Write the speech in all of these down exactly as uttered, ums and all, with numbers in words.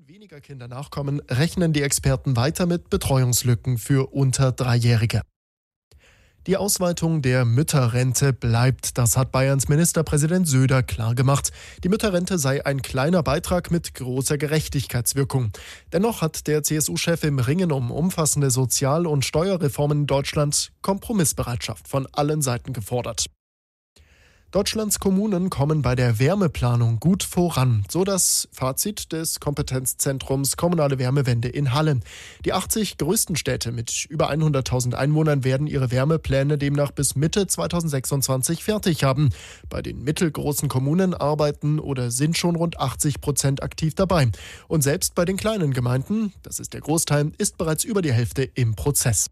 weniger Kinder nachkommen, rechnen die Experten weiter mit Betreuungslücken für unter Dreijährige. Die Ausweitung der Mütterrente bleibt. Das hat Bayerns Ministerpräsident Söder klargemacht. Die Mütterrente sei ein kleiner Beitrag mit großer Gerechtigkeitswirkung. Dennoch hat der C S U-Chef im Ringen um umfassende Sozial- und Steuerreformen in Deutschland Kompromissbereitschaft von allen Seiten gefordert. Deutschlands Kommunen kommen bei der Wärmeplanung gut voran, so das Fazit des Kompetenzzentrums Kommunale Wärmewende in Halle. Die achtzig größten Städte mit über hunderttausend Einwohnern werden ihre Wärmepläne demnach bis Mitte zweitausendsechsundzwanzig fertig haben. Bei den mittelgroßen Kommunen arbeiten oder sind schon rund achtzig Prozent aktiv dabei. Und selbst bei den kleinen Gemeinden, das ist der Großteil, ist bereits über die Hälfte im Prozess.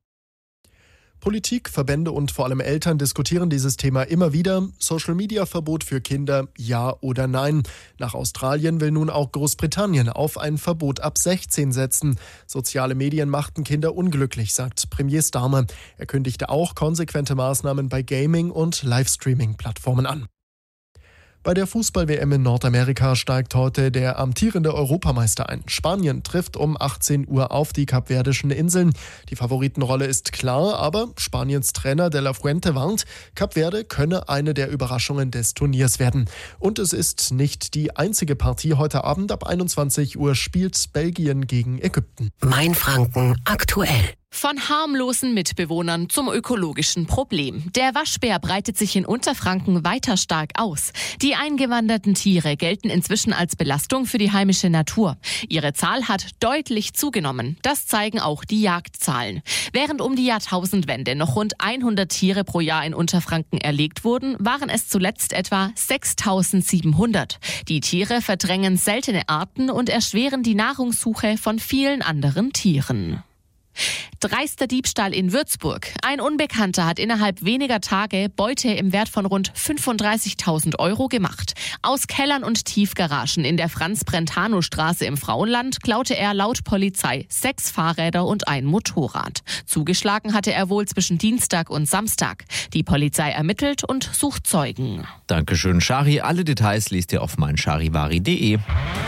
Politik, Verbände und vor allem Eltern diskutieren dieses Thema immer wieder. Social-Media-Verbot für Kinder, ja oder nein? Nach Australien will nun auch Großbritannien auf ein Verbot ab sechzehn setzen. Soziale Medien machten Kinder unglücklich, sagt Premier Starmer. Er kündigte auch konsequente Maßnahmen bei Gaming- und Livestreaming-Plattformen an. Bei der Fußball-W M in Nordamerika steigt heute der amtierende Europameister ein. Spanien trifft um achtzehn Uhr auf die Kapverdischen Inseln. Die Favoritenrolle ist klar, aber Spaniens Trainer De La Fuente warnt, Kapverde könne eine der Überraschungen des Turniers werden. Und es ist nicht die einzige Partie. Heute Abend ab einundzwanzig Uhr spielt Belgien gegen Ägypten. Mainfranken aktuell. Von harmlosen Mitbewohnern zum ökologischen Problem. Der Waschbär breitet sich in Unterfranken weiter stark aus. Die eingewanderten Tiere gelten inzwischen als Belastung für die heimische Natur. Ihre Zahl hat deutlich zugenommen. Das zeigen auch die Jagdzahlen. Während um die Jahrtausendwende noch rund hundert Tiere pro Jahr in Unterfranken erlegt wurden, waren es zuletzt etwa sechstausendsiebenhundert. Die Tiere verdrängen seltene Arten und erschweren die Nahrungssuche von vielen anderen Tieren. Dreister Diebstahl in Würzburg. Ein Unbekannter hat innerhalb weniger Tage Beute im Wert von rund fünfunddreißigtausend Euro gemacht. Aus Kellern und Tiefgaragen in der Franz-Brentano-Straße im Frauenland klaute er laut Polizei sechs Fahrräder und ein Motorrad. Zugeschlagen hatte er wohl zwischen Dienstag und Samstag. Die Polizei ermittelt und sucht Zeugen. Dankeschön, Shari. Alle Details liest ihr auf meincharivari punkt de.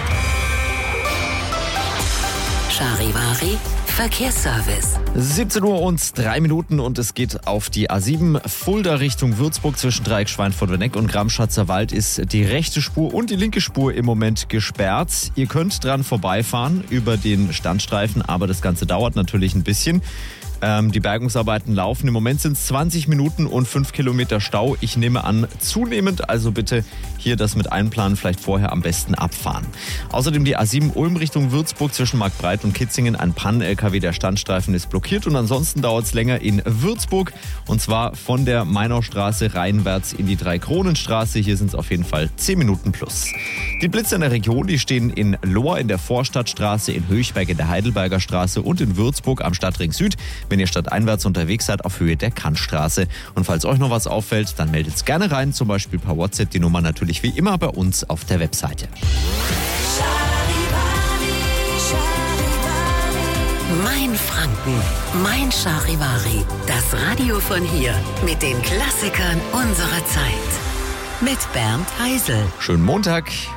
Charivari Verkehrsservice. siebzehn Uhr und drei Minuten und es geht auf die A sieben Fulda Richtung Würzburg. Zwischen Dreieck Schweinfurt-Wenneck und Gramschatzer Wald ist die rechte Spur und die linke Spur im Moment gesperrt. Ihr könnt dran vorbeifahren über den Standstreifen, aber das Ganze dauert natürlich ein bisschen. Ähm, die Bergungsarbeiten laufen. Im Moment sind es zwanzig Minuten und fünf Kilometer Stau. Ich nehme an, zunehmend. Also bitte hier das mit einplanen, vielleicht vorher am besten abfahren. Außerdem die A sieben Ulm Richtung Würzburg zwischen Marktbreit und Kitzingen. Ein Pannen-L K W, der Standstreifen ist blockiert. Und ansonsten dauert es länger in Würzburg. Und zwar von der Mainaustraße reinwärts in die Dreikronenstraße. Hier sind es auf jeden Fall zehn Minuten plus. Die Blitze in der Region, die stehen in Lohr in der Vorstadtstraße, in Höchberg in der Heidelberger Straße und in Würzburg am Stadtring Süd, wenn ihr stadteinwärts unterwegs seid, auf Höhe der Kantstraße. Und falls euch noch was auffällt, dann meldet es gerne rein, zum Beispiel per WhatsApp, die Nummer natürlich wie immer bei uns auf der Webseite. Mainfranken, Mein Charivari, das Radio von hier mit den Klassikern unserer Zeit. Mit Bernd Heisel. Schönen Montag.